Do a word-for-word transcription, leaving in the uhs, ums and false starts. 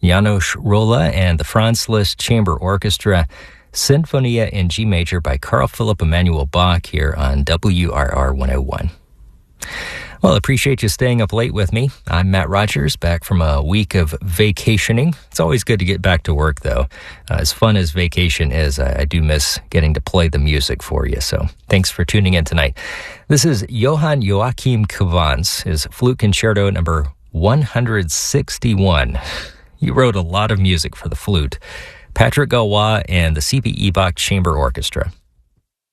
János Róla and the Franz Liszt Chamber Orchestra, Sinfonia in G Major by Carl Philipp Emanuel Bach here on W R R one oh one. Well, I appreciate you staying up late with me. I'm Matt Rogers, back from a week of vacationing. It's always good to get back to work, though. Uh, as fun as vacation is, I, I do miss getting to play the music for you. So thanks for tuning in tonight. This is Johann Joachim Cuvance, his Flute Concerto number one hundred sixty-one. He wrote a lot of music for the flute. Patrick Galois and the C P E Bach Chamber Orchestra.